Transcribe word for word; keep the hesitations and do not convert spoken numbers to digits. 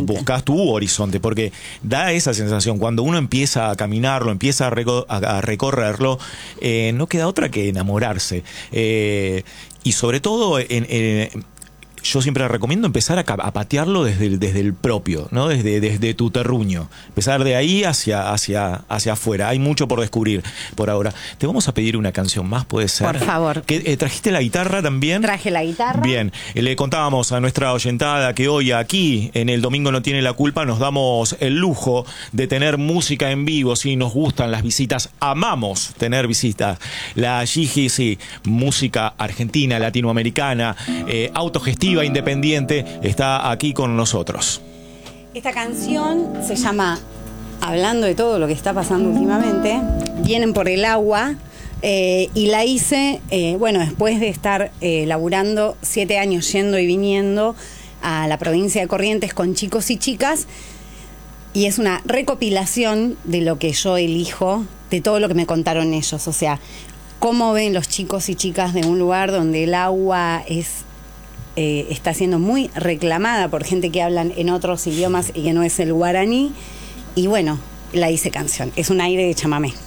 buscas tu horizonte, porque da esa sensación, cuando uno empieza a caminarlo, empieza a, reco a recorrerlo, eh, no queda otra que enamorarse. Eh, y sobre todo en... en yo siempre recomiendo empezar a, a patearlo desde el, desde el propio, ¿no? Desde, desde tu terruño. Empezar de ahí hacia, hacia, hacia afuera. Hay mucho por descubrir por ahora. Te vamos a pedir una canción más, ¿puede ser? Por favor. ¿Que, eh, ¿Trajiste la guitarra también? Traje la guitarra. Bien. Eh, le contábamos a nuestra oyentada que hoy aquí, en El Domingo No Tiene la Culpa, nos damos el lujo de tener música en vivo. Sí, nos gustan las visitas. Amamos tener visitas. La Gigi, sí, música argentina, latinoamericana, eh, autogestiva, independiente, está aquí con nosotros. Esta canción se llama, hablando de todo lo que está pasando últimamente, Vienen por el agua, eh, y la hice, eh, bueno, después de estar eh, laburando siete años yendo y viniendo a la provincia de Corrientes con chicos y chicas, y es una recopilación de lo que yo elijo, de todo lo que me contaron ellos, o sea, cómo ven los chicos y chicas de un lugar donde el agua es Eh, está siendo muy reclamada por gente que hablan en otros idiomas y que no es el guaraní, y bueno, la hice canción, es un aire de chamamé.